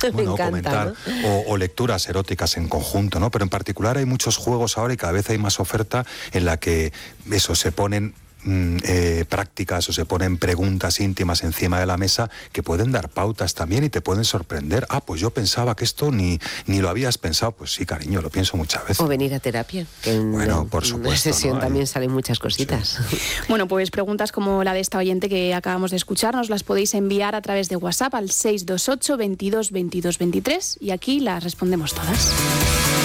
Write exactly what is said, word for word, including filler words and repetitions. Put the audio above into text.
bueno, encanta, comentar, ¿no? o, o lecturas eróticas en conjunto, ¿no? Pero en particular hay muchos juegos ahora y cada vez hay más oferta en la que eso se ponen Eh, prácticas o se ponen preguntas íntimas encima de la mesa que pueden dar pautas también y te pueden sorprender. Ah, pues yo pensaba que esto ni, ni lo habías pensado. Pues sí, cariño, lo pienso muchas veces. O venir a terapia, que en, bueno, por en supuesto, una sesión ¿no? también salen muchas cositas. Sí. Bueno, pues preguntas como la de esta oyente que acabamos de escuchar nos las podéis enviar a través de WhatsApp al seis dos ocho, veintidós, veintidós, veintitrés y aquí las respondemos todas.